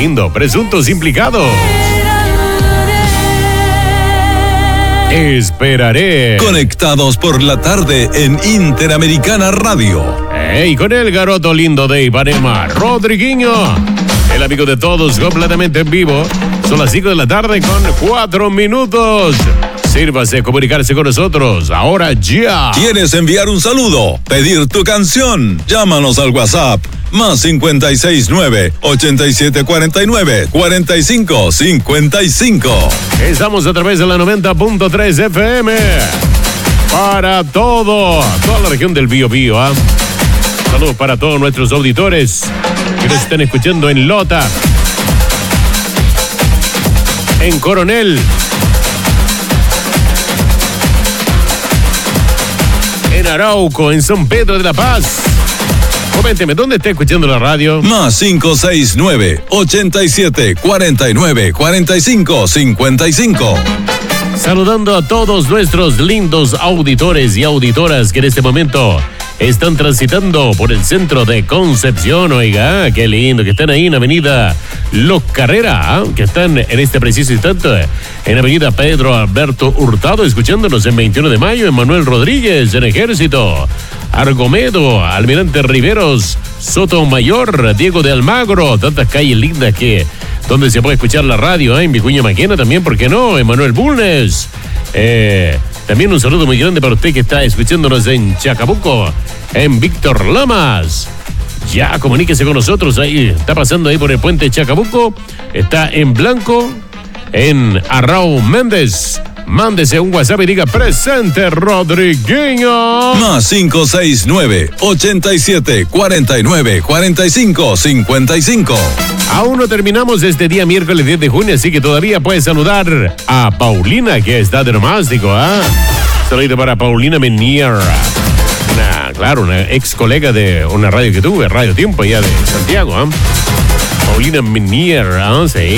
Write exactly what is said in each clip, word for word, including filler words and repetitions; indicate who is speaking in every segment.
Speaker 1: lindo. Presuntos implicados. Esperaré.
Speaker 2: Conectados por la tarde en Interamericana Radio.
Speaker 1: Hey, con el garoto lindo de Ipanema, Rodriguinho. El amigo de todos, completamente en vivo. Son las cinco de la tarde con cuatro minutos. Sírvase comunicarse con nosotros. Ahora ya.
Speaker 2: ¿Quieres enviar un saludo? ¿Pedir tu canción? Llámanos al WhatsApp. Más cincuenta y seis nueve, ochenta y siete cuarenta y nueve, cuarenta y cinco cincuenta y cinco.
Speaker 1: Estamos a través de la noventa punto tres F M. Para todo, toda la región del Bío Bío, ¿eh? Saludos para todos nuestros auditores que nos están escuchando en Lota, en Coronel, en Arauco, en San Pedro de la Paz. Coménteme, ¿dónde está escuchando la radio?
Speaker 2: Más cinco seis nueve, ochenta y siete cuarenta y nueve, cuarenta y cinco cincuenta y cinco.
Speaker 1: Saludando a todos nuestros lindos auditores y auditoras que en este momento están transitando por el centro de Concepción. Oiga, qué lindo que están ahí en Avenida Los Carrera, ¿eh? Que están en este preciso instante en Avenida Pedro Alberto Hurtado, escuchándonos en veintiuno de mayo, en Manuel Rodríguez, en Ejército, Argomedo, Almirante Riveros, Sotomayor, Diego de Almagro, tantas calles lindas que donde se puede escuchar la radio, ¿eh? En Vicuña Maquena también, ¿por qué no? En Manuel Bulnes. Eh, también un saludo muy grande para usted que está escuchándonos en Chacabuco, en Víctor Lamas. Ya, comuníquese con nosotros, ahí está pasando ahí por el puente Chacabuco, está en Blanco, en Arrau Méndez. Mándese un WhatsApp y diga presente, Rodriguinho.
Speaker 2: Más cinco seis nueve, ochenta y siete cuarenta y nueve, cuarenta y cinco cincuenta y cinco.
Speaker 1: Aún no terminamos este día miércoles diez de junio, así que todavía puedes saludar a Paulina, que está de nomástico, ¿ah? ¿eh? Saludo para Paulina Menier, una, claro, una ex colega de una radio que tuve, Radio Tiempo, allá de Santiago, ¿ah? ¿eh? Paulina Menier, ¿ah? ¿eh? Sí.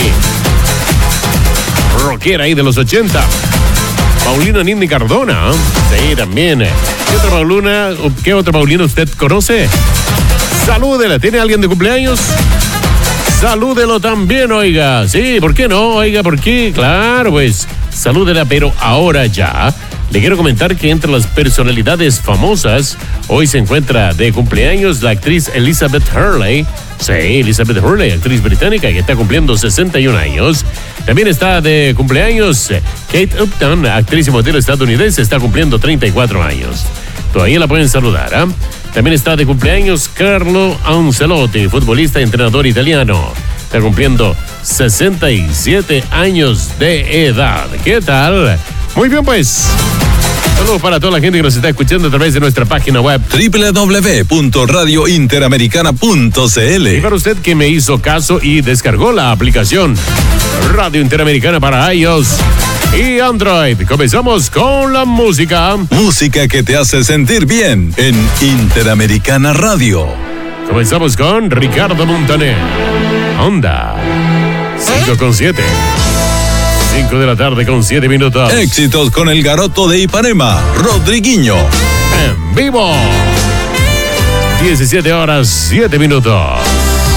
Speaker 1: Rockera ahí de los ochenta. Paulina Nindy Cardona, ¿eh? Sí, también. ¿Qué otra Paulina, qué otra Paulina usted conoce? Salúdela, ¿tiene alguien de cumpleaños? Salúdelo también, oiga. Sí, ¿por qué no? Oiga, ¿por qué? Claro, pues, salúdela, pero ahora ya. Le quiero comentar que entre las personalidades famosas, hoy se encuentra de cumpleaños la actriz Elizabeth Hurley. Sí, Elizabeth Hurley, actriz británica que está cumpliendo sesenta y un años. También está de cumpleaños Kate Upton, actriz y modelo estadounidense, está cumpliendo treinta y cuatro años. Todavía la pueden saludar, ¿ah? ¿eh? También está de cumpleaños Carlo Ancelotti, futbolista y entrenador italiano. Está cumpliendo sesenta y siete años de edad. ¿Qué tal? Muy bien, pues. Saludos para toda la gente que nos está escuchando a través de nuestra página web
Speaker 2: doble u doble u doble u punto radio interamericana punto c l.
Speaker 1: Y para usted que me hizo caso y descargó la aplicación Radio Interamericana para iOS y Android. Comenzamos con la música.
Speaker 2: Música que te hace sentir bien en Interamericana Radio.
Speaker 1: Comenzamos con Ricardo Montaner. Onda. cinco con siete. cinco de la tarde con siete minutos.
Speaker 2: Éxitos con el garoto de Ipanema, Rodriguinho.
Speaker 1: En vivo. diecisiete horas, siete minutos.